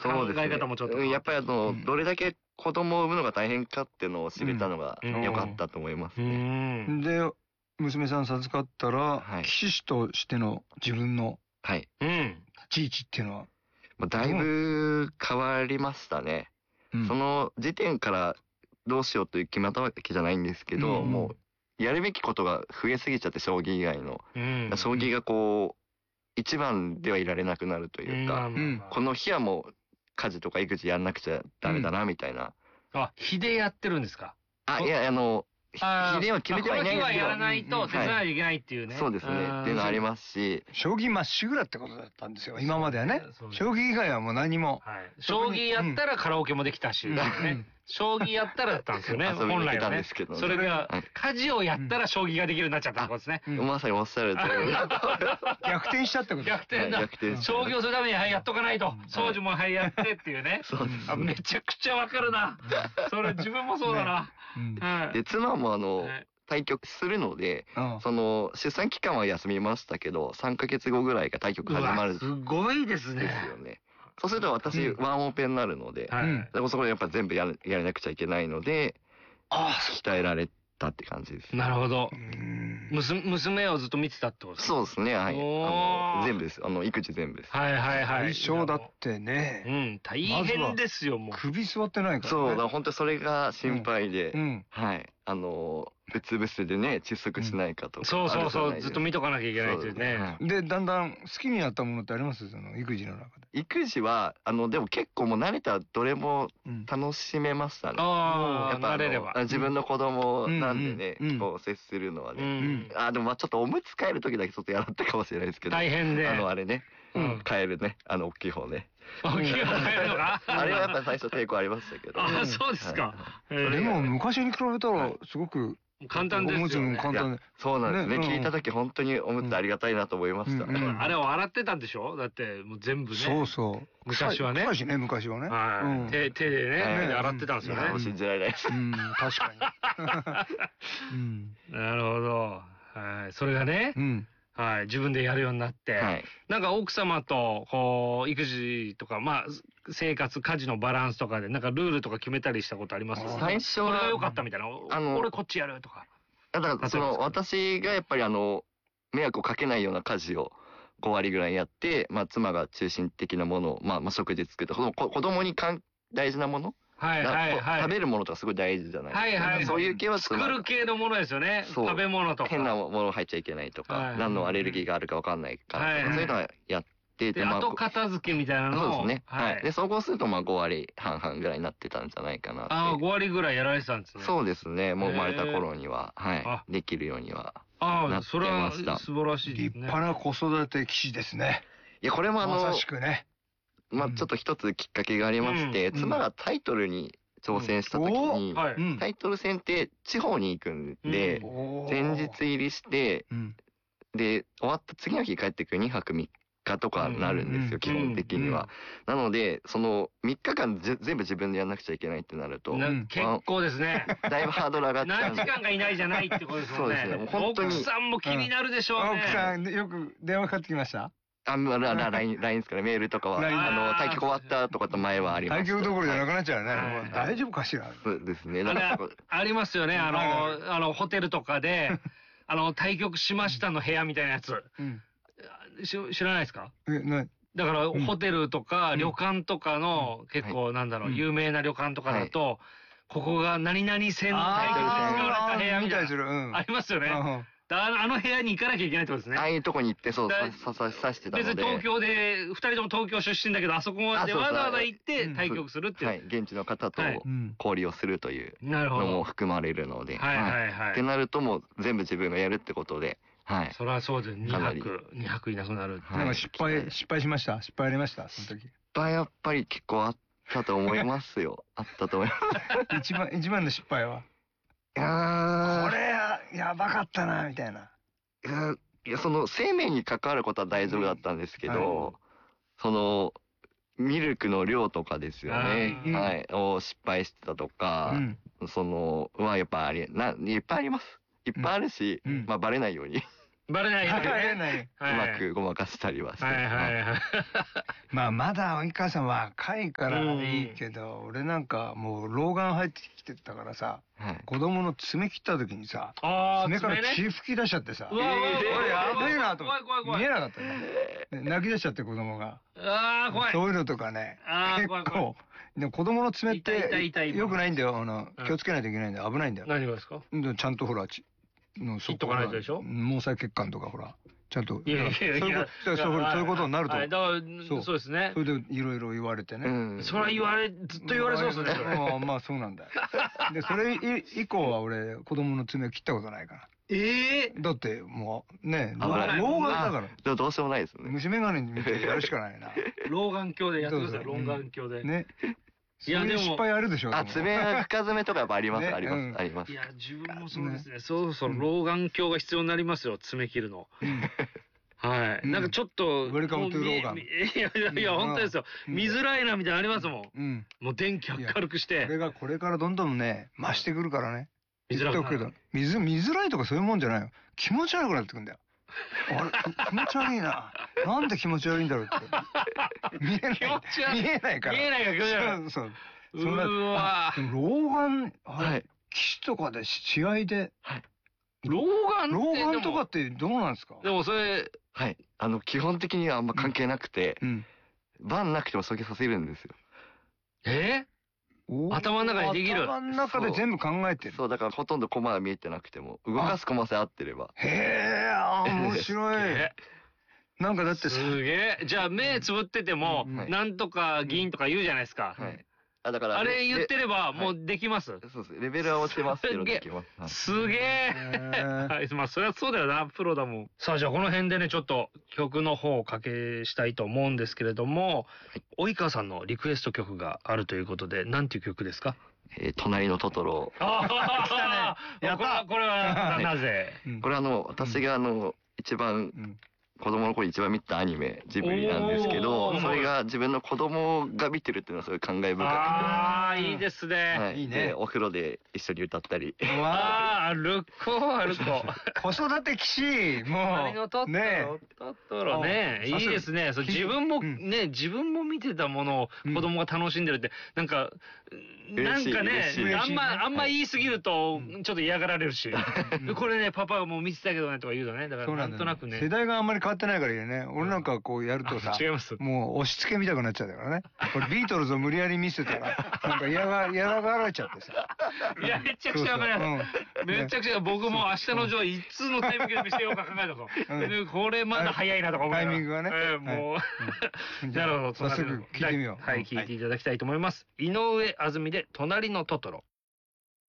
考え方もちょっと。 やっぱりどれだけ子供を産むのが大変かっていうのを知れたのが良かったと思いますね。 で、娘さん授かったら、騎手としての自分の立ち位置っていうのはだいぶ変わりましたね。その時点からどうしようと決まったわけじゃないんですけど、もうやるべきことが増えすぎちゃって、将棋以外の。将棋がこう、一番ではいられなくなるというか、この日はもう家事とか育児やんなくちゃダメだな、みたいな。 あ、日でやってるんですか？ いや、日では決めてはいないんですけど。 この日はやらないと手伝わないといけないっていうね。 そうですね。っていうのありますし。 将棋まっしぐらってことだったんですよ、今まではね。将棋以外はもう何も。 将棋やったらカラオケもできたし、将棋やったらだったんですよね、本来はね。それが、家事をやったら将棋ができるようになっちゃったんですね。 まさにおっしゃるとおり。 逆転したってこと逆転だ。将棋をするために、はい、やっとかないと。掃除もはい、やってっていうね。めちゃくちゃわかるな。それ自分もそうだな。 で、妻も対局するので、出産期間は休みましたけど、3ヶ月後ぐらいが対局始まる。 すごいですね。 ですよね。そうすると私、ワンオペになるので、でもそこでやっぱ全部やらなくちゃいけないので、鍛えられたって感じです。 なるほど。娘をずっと見てたってことですか？ そうですね、はい。全部です。育児全部です。 はいはいはい。 最初だってね。 大変ですよ、もう。 首座ってないからね。 そうだ、本当にそれが心配で、はい。うつ伏せでね、窒息しないかとか。 そうそうそう、ずっと見とかなきゃいけないというね。 で、だんだん好きになったものってあります？育児の中で。 育児は、でも結構もう慣れたらどれも楽しめましたね。 ああ、慣れれば。 自分の子供なんでね、こう接するのはね。でもまあちょっとおむつ替える時だけちょっとやらったかもしれないですけど。 大変で。 あれね、替えるね、大きい方ね。 大きい方替えるのか？ あれはやっぱ最初抵抗ありましたけど。 あ、そうですか。 でも昔に比べたらすごく、 簡単ですよね。 そうなんですね。聞いた時本当におむつありがたいなと思いました。 あれを洗ってたんでしょ？だってもう全部ね。 そうそう。 昔はね。 昔はね。 はい。手でね、洗ってたんですよね。 信じられないです。 確かに。 なるほど。はい。それがね、はい。自分でやるようになって、なんか奥様と、こう、育児とか、まあ、生活、家事のバランスとかで、なんかルールとか決めたりしたことあります？ 最初は。 これが良かったみたいな。俺こっちやるとか。 だから、私がやっぱり迷惑をかけないような家事を5割ぐらいやって、まあ、妻が中心的なものを、まあ、食事作って、子供に大事なもの食べるものとかすごい大事じゃないですか。はいはい。そういう系は作る系のものですよね。食べ物とか。 変なもの入っちゃいけないとか、何のアレルギーがあるかわかんないからとか、そういうのはやってて、 後片付けみたいなのを。 そうですね。はい。で、総合するとまあ5割半々ぐらいになってたんじゃないかな。 ああ、5割ぐらいやられてたんですね。 そうですね。もう生まれた頃には、はい。できるようには。 ああ、それは素晴らしいですね。 立派な子育て騎士ですね。 いや、これもまさしくね。 まあちょっと一つきっかけがありまして、妻がタイトルに挑戦した時に、タイトル戦って地方に行くんで、前日入りして、で、終わった次の日帰ってくる2泊3日とかなるんですよ、基本的には。なので、その3日間全部自分でやんなくちゃいけないってなると。 結構ですね。 だいぶハードル上がっちゃう。 何時間かいないじゃないってことですもんね。そうですね。本当に。奥さんも気になるでしょうね。 奥さん、よく電話かかってきました？ LINE ですから、メールとかは、対局終わったとかと前はあります。 対局どころじゃなくなっちゃうよね。大丈夫かしら？ そうですね。 ありますよね。ホテルとかで、対局しましたの部屋みたいなやつ。知らないですか？だから、ホテルとか旅館とかの結構、なんだろう、有名な旅館とかだと、ここが何々戦対局使われた部屋みたいな。ありますよね。あの部屋に行かなきゃいけないってことですね。 ああいうとこに行って、そう、刺してたので。 別に東京で、二人とも東京出身だけど、あそこまでわざわざ行って対局するっていう。 はい、現地の方と交流をするというのも含まれるので。ってなるともう全部自分がやるってことで。はい。 それはそうです。2泊いなくなる。 なんか失敗しました？失敗ありました？その時。 失敗やっぱり結構あったと思いますよ。あったと思います。 一番の失敗は？これやばかったな、みたいな。 いや、生命に関わることは大丈夫だったんですけど、ミルクの量とかですよね。はい。を失敗してたとか、やっぱいっぱいあります。いっぱいあるし、まあバレないように。 バレないよね。 うまくごまかしたりはして。 まあまだ及川さん若いからいいけど、俺なんかもう老眼入ってきてたからさ、子供の爪切った時にさ、爪から血吹き出しちゃってさ、これやべえなと思って見えなかったね。泣き出しちゃって子供が。そういうのとかね、結構。でも子供の爪ってよくないんだよ。気をつけないといけないんだよ。危ないんだよ。 何がですか？ ちゃんとほら、 切っとかないとでしょ？ 毛細血管とかほら。ちゃんと。 いやそういうことになると。 そうですね。 それでいろいろ言われてね。 それはずっと言われそうですね。 まあそうなんだよ。で、それ以降は俺、子供の爪切ったことないから。だってもうね、老眼だから。 どうしようもないですよね。 虫眼鏡見てやるしかないな。 老眼鏡でやってください、老眼鏡で。ね。 いやでも失敗あるでしょ。 爪深爪とかやっぱありますあります。 いや自分もそうですね。そろそろ老眼鏡が必要になりますよ、爪切るの。はい。なんかちょっとウェルカムトゥ老眼。 いや本当ですよ。見づらいなみたいなのありますもん。もう電気明るくして。 これからどんどんね増してくるからね。見づらい。見づらいとかそういうもんじゃないよ。気持ち悪くなってくんだよ。あれ気持ち悪いな。なんで気持ち悪いんだろうって。見えないから。 見えないから気持ち悪い。 そう。うわ。老眼騎士とかで試合で。 老眼とかってどうなんですか？ でもそれ基本的にはあんま関係なくて、バンなくてもそげさせるんですよ。 頭の中にできる。 頭の中で全部考えてる。 そう、だからほとんどコマが見えてなくても、動かすコマさえ合ってれば。 面白い。なんかだってすげえ。じゃあ目つぶってても、なんとか銀とか言うじゃないですか。 だからあれ言ってればもうできます。 そうです。レベルは落ちてますけどできます。 すげえ。まあそりゃそうだよな、プロだもん。さあじゃあこの辺でねちょっと曲の方をかけしたいと思うんですけれども、及川さんのリクエスト曲があるということで、なんていう曲ですか？ 隣のトトロ。 やった。これはなぜ？ これ私が一番子供の頃一番見たアニメジブリなんですけど、それが自分の子供が見てるっていうのはすごい感慨深くて。 ああいいですね。 いいね。 お風呂で一緒に歌ったり。 歩こう。 子育て騎士もうね。 トトロね、いいですね。自分も見てたものを子供が楽しんでるってなんかね、あんま言いすぎるとちょっと嫌がられるし、これねパパがもう見てたけどねとか言うとね、だからなんとなくね。 世代があんまり変わってないからね。俺なんかこうやるとさ、もう押し付けみたくなっちゃうからね。これビートルズを無理やり見せたらなんか嫌がられちゃってさ。 いやめちゃくちゃわかります。めちゃくちゃ僕も明日のジョーいつのタイミングで見せようか考えたと。これまだ早いなとか思いながら。 タイミングがね。 もうなるほど。 早速聞いてみよう。 はい、聞いていただきたいと思います。井上あずみで隣のトトロ。